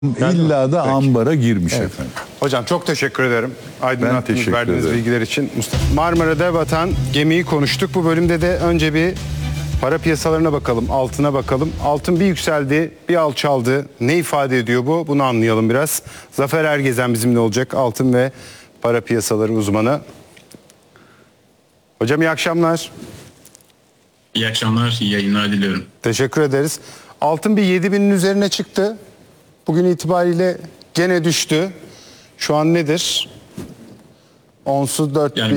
İlla da ambara girmiş efendim. Hocam çok teşekkür ederim. Aydınlattınız teşekkür verdiğiniz ederim. bilgiler için. Marmara'da batan gemiyi konuştuk. Bu bölümde de önce bir para piyasalarına bakalım, altına bakalım. Altın bir yükseldi, bir alçaldı. Ne ifade ediyor bu? Bunu anlayalım biraz. Zafer Ergezen bizimle olacak. Altın ve para piyasaları uzmanı. Hocam iyi akşamlar. İyi akşamlar, iyi yayınlar diliyorum. Teşekkür ederiz. Altın bir 7000'in üzerine çıktı. Bugün itibariyle gene düştü. Şu an nedir? Onsu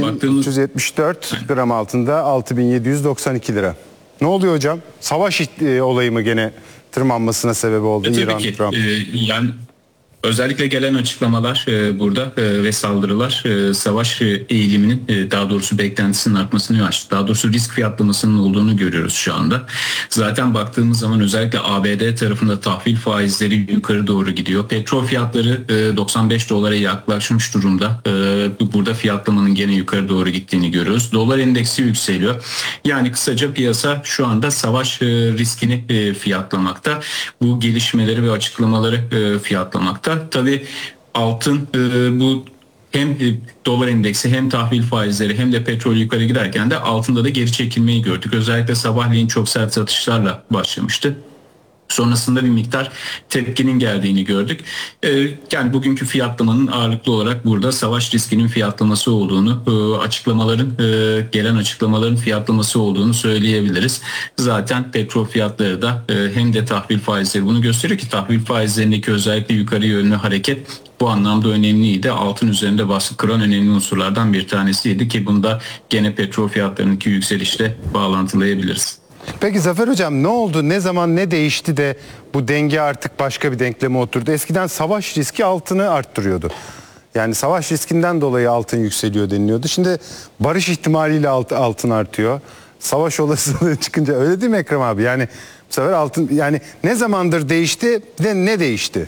4374 gram altında 6792 lira. Ne oluyor hocam? Savaş olayı mı gene tırmanmasına sebep oldu? Tabii İran, ki. Trump. Yani özellikle gelen açıklamalar burada ve saldırılar savaş eğiliminin daha doğrusu beklentisinin artmasını yol açtı. Daha doğrusu risk fiyatlamasının olduğunu görüyoruz şu anda. Zaten baktığımız zaman özellikle ABD tarafında tahvil faizleri yukarı doğru gidiyor. Petrol fiyatları 95 dolara yaklaşmış durumda. Burada fiyatlamanın gene yukarı doğru gittiğini görüyoruz. Dolar endeksi yükseliyor. Yani kısaca piyasa şu anda savaş riskini fiyatlamakta. Bu gelişmeleri ve açıklamaları fiyatlamakta. Tabii altın bu hem dolar endeksi hem tahvil faizleri hem de petrol yukarı giderken de altında da geri çekilmeyi gördük. Özellikle sabahleyin çok sert satışlarla başlamıştı. Sonrasında bir miktar tepkinin geldiğini gördük. Yani bugünkü fiyatlamanın ağırlıklı olarak burada savaş riskinin fiyatlaması olduğunu, gelen açıklamaların fiyatlaması olduğunu söyleyebiliriz. Zaten petrol fiyatları da hem de tahvil faizleri bunu gösteriyor ki tahvil faizlerindeki özellikle yukarı yönlü hareket bu anlamda önemliydi. Altın üzerinde baskı kuran önemli unsurlardan bir tanesiydi ki bunda gene petrol fiyatlarındaki yükselişle bağlantılayabiliriz. Peki Zafer Hocam ne oldu, ne zaman, ne değişti de bu denge artık başka bir denkleme oturdu? Eskiden savaş riski altını arttırıyordu. Yani savaş riskinden dolayı altın yükseliyor deniliyordu. Şimdi barış ihtimaliyle altın artıyor. Savaş olasılığı çıkınca öyle değil mi Ekrem abi? Yani bu sefer altın yani ne zamandır değişti ve ne değişti?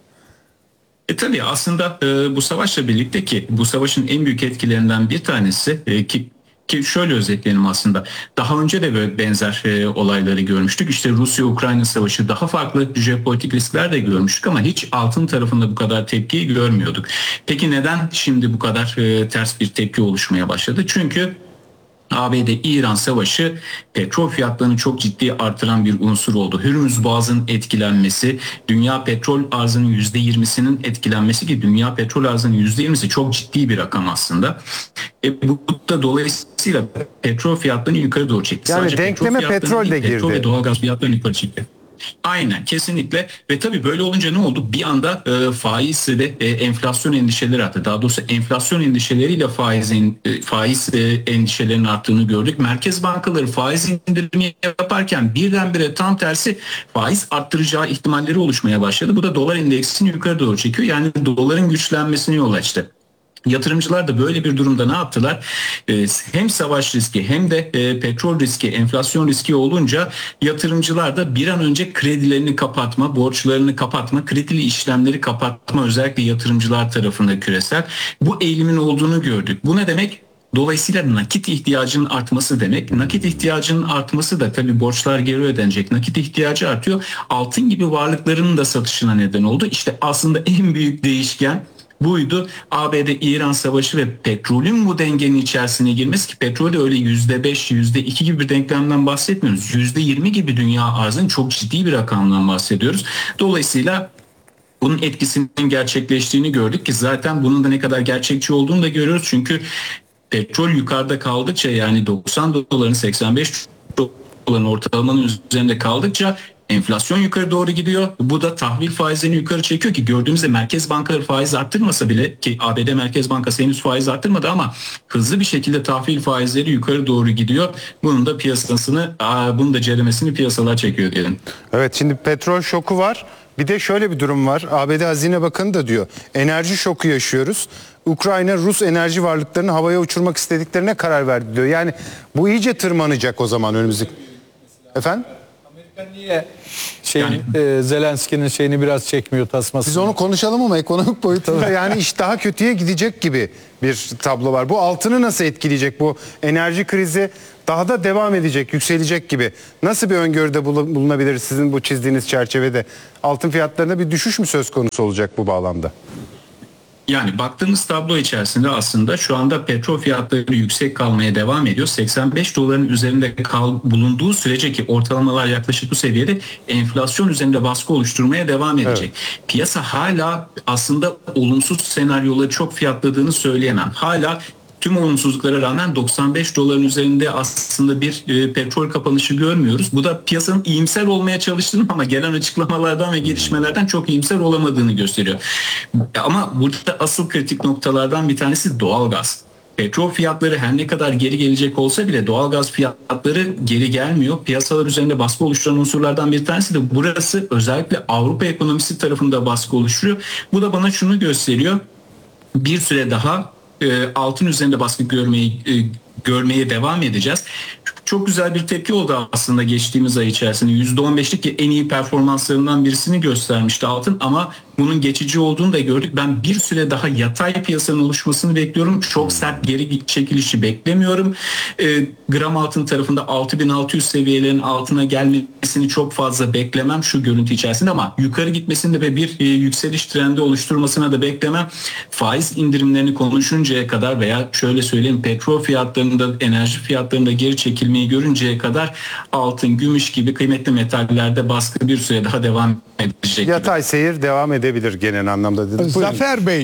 Tabii aslında bu savaşla birlikte ki bu savaşın en büyük etkilerinden bir tanesi ki şöyle özetleyelim aslında. Daha önce de böyle benzer olayları görmüştük. İşte Rusya-Ukrayna savaşı daha farklı jeopolitik riskler de görmüştük ama hiç altın tarafında bu kadar tepkiyi görmüyorduk. Peki neden şimdi bu kadar ters bir tepki oluşmaya başladı? Çünkü ABD-İran savaşı petrol fiyatlarını çok ciddi artıran bir unsur oldu. Hürmüz Boğazı'nın etkilenmesi, dünya petrol arzının %20'sinin etkilenmesi ki dünya petrol arzının %20'si çok ciddi bir rakam aslında. Bu da dolayısıyla petrol fiyatlarını yukarı doğru çekti. Yani sadece denkleme petrol de girdi. Petrol ve doğalgaz fiyatlarını yukarı çekti. Aynen kesinlikle ve tabii böyle olunca ne oldu? Bir anda faiz ve enflasyon endişeleri arttı. Daha doğrusu enflasyon endişeleriyle faiz endişelerinin arttığını gördük. Merkez bankaları faiz indirimi yaparken birdenbire tam tersi faiz arttıracağı ihtimalleri oluşmaya başladı. Bu da dolar endeksini yukarı doğru çekiyor. Yani doların güçlenmesine yol açtı. Yatırımcılar da böyle bir durumda ne yaptılar? Hem savaş riski hem de petrol riski, enflasyon riski olunca yatırımcılar da bir an önce kredilerini kapatma, borçlarını kapatma, kredili işlemleri kapatma özellikle yatırımcılar tarafında küresel bu eğilimin olduğunu gördük. Bu ne demek? Dolayısıyla nakit ihtiyacının artması demek. Nakit ihtiyacının artması da tabii borçlar geri ödenecek. Nakit ihtiyacı artıyor. Altın gibi varlıkların da satışına neden oldu. İşte aslında en büyük değişken buydu. ABD-İran savaşı ve petrolün bu dengenin içerisine girmesi ki petrolde öyle %5, %2 gibi bir denklemden bahsetmiyoruz. %20 gibi dünya arzının çok ciddi bir rakamdan bahsediyoruz. Dolayısıyla bunun etkisinin gerçekleştiğini gördük ki zaten bunun da ne kadar gerçekçi olduğunu da görüyoruz. Çünkü petrol yukarıda kaldıkça yani 90 doların 85 doların ortalamanın üzerinde kaldıkça enflasyon yukarı doğru gidiyor. Bu da tahvil faizlerini yukarı çekiyor ki gördüğümüzde merkez bankaları faiz arttırmasa bile ki ABD Merkez Bankası henüz faiz arttırmadı ama hızlı bir şekilde tahvil faizleri yukarı doğru gidiyor. Bunun da ceremesini piyasalar çekiyor diyelim. Evet şimdi petrol şoku var. Bir de şöyle bir durum var. ABD Hazine Bakanı da diyor. Enerji şoku yaşıyoruz. Ukrayna Rus enerji varlıklarını havaya uçurmak istediklerine karar verdi diyor. Yani bu iyice tırmanacak o zaman önümüzdeki. Efendim? Niye Zelenski'nin şeyini biraz çekmiyor, tasmasını. Biz onu konuşalım ama ekonomik boyutunda yani iş daha kötüye gidecek gibi bir tablo var. Bu altını nasıl etkileyecek? Bu enerji krizi daha da devam edecek, yükselecek gibi. Nasıl bir öngörüde bulunabilir sizin bu çizdiğiniz çerçevede? Altın fiyatlarında bir düşüş mü söz konusu olacak bu bağlamda? Yani baktığımız tablo içerisinde aslında şu anda petrol fiyatları yüksek kalmaya devam ediyor. 85 doların üzerinde bulunduğu sürece, ki ortalamalar yaklaşık bu seviyede, enflasyon üzerinde baskı oluşturmaya devam edecek. Evet. Piyasa hala aslında olumsuz senaryoları çok fiyatladığını söyleyemem. Hala tüm olumsuzluklara rağmen 95 doların üzerinde aslında bir petrol kapanışı görmüyoruz. Bu da piyasanın iyimser olmaya çalıştığını ama gelen açıklamalardan ve gelişmelerden çok iyimser olamadığını gösteriyor. Ama burada asıl kritik noktalardan bir tanesi doğalgaz. Petrol fiyatları her ne kadar geri gelecek olsa bile doğalgaz fiyatları geri gelmiyor. Piyasalar üzerinde baskı oluşturan unsurlardan bir tanesi de burası, özellikle Avrupa ekonomisi tarafında baskı oluşturuyor. Bu da bana şunu gösteriyor: bir süre daha altın üzerinde baskı görmeye devam edeceğiz. Çok güzel bir tepki oldu aslında geçtiğimiz ay içerisinde. %15'lik ki en iyi performanslarından birisini göstermişti altın, ama bunun geçici olduğunu da gördük. Ben bir süre daha yatay piyasanın oluşmasını bekliyorum. Çok sert geri çekilişi beklemiyorum. Gram altın tarafında 6600 seviyelerin altına gelmesini çok fazla beklemem şu görüntü içerisinde, ama yukarı gitmesini de ve bir yükseliş trendi oluşturmasına da beklemem. Faiz indirimlerini konuşuncaya kadar veya şöyle söyleyeyim, petrol fiyatlarında, enerji fiyatlarında geri çekilmeyi görünceye kadar altın, gümüş gibi kıymetli metallerde baskı bir süre daha devam edecek. Yatay seyir devam edebilir genel anlamda dediniz. Zafer Bey,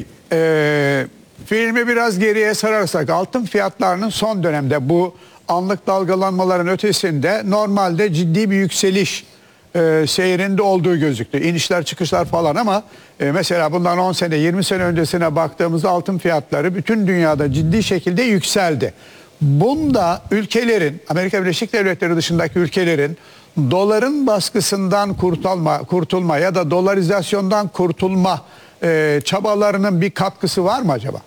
filmi biraz geriye sararsak altın fiyatlarının son dönemde bu anlık dalgalanmaların ötesinde normalde ciddi bir yükseliş seyrinde olduğu gözüktü. İnişler çıkışlar falan, ama mesela bundan 10 sene 20 sene öncesine baktığımızda altın fiyatları bütün dünyada ciddi şekilde yükseldi. Bunda ülkelerin, Amerika Birleşik Devletleri dışındaki ülkelerin doların baskısından kurtulma ya da dolarizasyondan kurtulma çabalarının bir katkısı var mı acaba?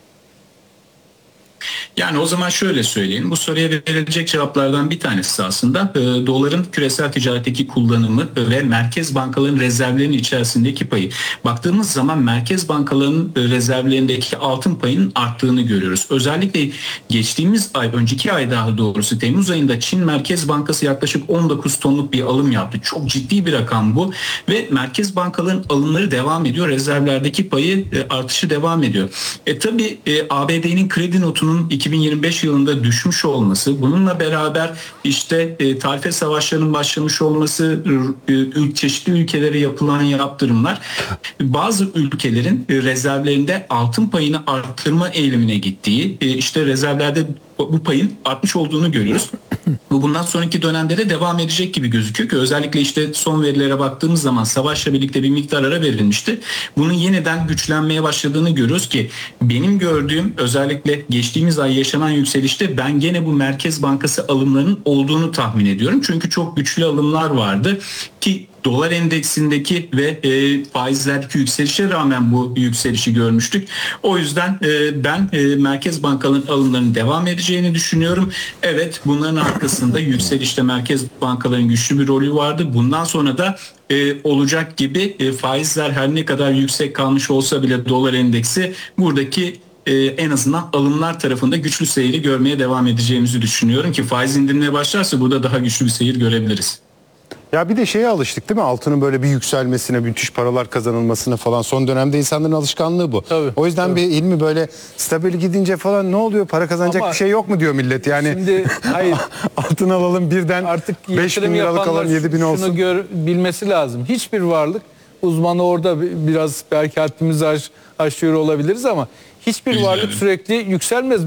Yani o zaman şöyle söyleyeyim. Bu soruya verilecek cevaplardan bir tanesi aslında doların küresel ticaretteki kullanımı ve merkez bankalarının rezervlerinin içerisindeki payı. Baktığımız zaman merkez bankalarının rezervlerindeki altın payının arttığını görüyoruz. Özellikle geçtiğimiz ay, önceki ay daha doğrusu Temmuz ayında Çin Merkez Bankası yaklaşık 19 tonluk bir alım yaptı. Çok ciddi bir rakam bu ve merkez bankaların alımları devam ediyor. Rezervlerdeki payı artışı devam ediyor. Tabii ABD'nin kredi notunun 2025 yılında düşmüş olması, bununla beraber işte tarife savaşlarının başlamış olması, çeşitli ülkelere yapılan yaptırımlar bazı ülkelerin rezervlerinde altın payını arttırma eğilimine gittiği, işte rezervlerde bu payın artmış olduğunu görüyoruz. Bu bundan sonraki dönemde de devam edecek gibi gözüküyor ki özellikle işte son verilere baktığımız zaman savaşla birlikte bir miktar ara verilmişti. Bunun yeniden güçlenmeye başladığını görüyoruz ki benim gördüğüm, özellikle geçtiğimiz ay yaşanan yükselişte ben gene bu Merkez Bankası alımlarının olduğunu tahmin ediyorum. Çünkü çok güçlü alımlar vardı ki dolar endeksindeki ve faizlerdeki yükselişe rağmen bu yükselişi görmüştük. O yüzden ben merkez bankalarının alımlarının devam edeceğini düşünüyorum. Evet, bunların arkasında yükselişte merkez bankalarının güçlü bir rolü vardı. Bundan sonra da olacak gibi faizler her ne kadar yüksek kalmış olsa bile dolar endeksi buradaki en azından alımlar tarafında güçlü seyri görmeye devam edeceğimizi düşünüyorum ki faiz indirimine başlarsa burada daha güçlü bir seyir görebiliriz. Ya bir de şeye alıştık değil mi? Altının böyle bir yükselmesine, müthiş paralar kazanılmasına falan. Son dönemde insanların alışkanlığı bu. Tabii, o yüzden bir ilmi böyle stabil gidince falan ne oluyor? Para kazanacak ama bir şey yok mu diyor millet. Yani şimdi hayır, altın alalım birden artık 5 bin liralık alalım 7 bin olsun. Şunu bilmesi lazım. Hiçbir varlık, uzmanı orada biraz belki haddimizi aşıyor olabiliriz ama hiçbir varlık sürekli yükselmez.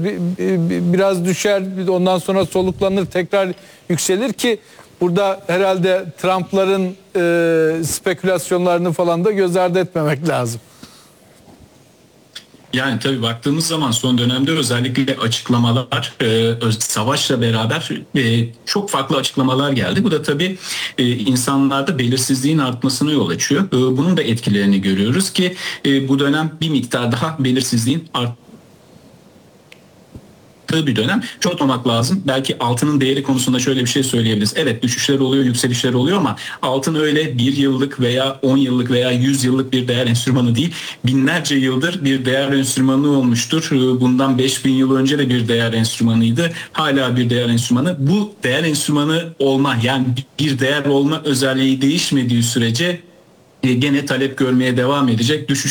Biraz düşer, ondan sonra soluklanır, tekrar yükselir ki burada herhalde Trump'ların spekülasyonlarını falan da göz ardı etmemek lazım. Yani tabii baktığımız zaman son dönemde özellikle açıklamalar, savaşla beraber çok farklı açıklamalar geldi. Bu da tabii insanlarda belirsizliğin artmasına yol açıyor. Bunun da etkilerini görüyoruz ki bu dönem bir miktar daha belirsizliğin arttığı bir dönem. Çok unutmamak lazım. Belki altının değeri konusunda şöyle bir şey söyleyebiliriz. Evet, düşüşler oluyor, yükselişler oluyor ama altın öyle 1 yıllık veya 10 yıllık veya 100 yıllık bir değer enstrümanı değil. Binlerce yıldır bir değer enstrümanı olmuştur. Bundan 5000 yıl önce de bir değer enstrümanıydı. Hala bir değer enstrümanı. Bu değer enstrümanı olma, yani bir değer olma özelliği değişmediği sürece gene talep görmeye devam edecek. Düşüş